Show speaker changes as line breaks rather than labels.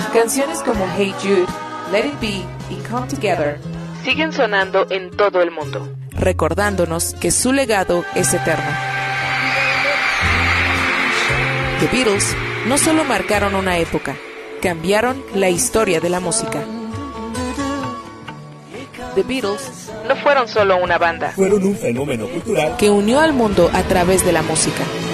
Canciones como Hey Jude, Let It Be y Come Together siguen sonando en todo el mundo, recordándonos que su legado es eterno. The Beatles no solo marcaron una época, cambiaron la historia de la música. The Beatles no fueron solo una banda,
fueron un fenómeno cultural
que unió al mundo a través de la música.